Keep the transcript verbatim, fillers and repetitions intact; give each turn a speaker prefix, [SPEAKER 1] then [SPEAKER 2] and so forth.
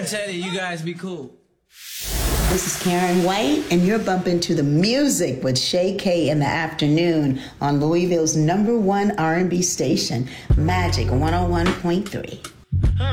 [SPEAKER 1] Teddy, you guys be cool.
[SPEAKER 2] This is Karen White, and you're bumping to the music with Shay K in the afternoon on Louisville's number one R and B station, Magic one oh one point three.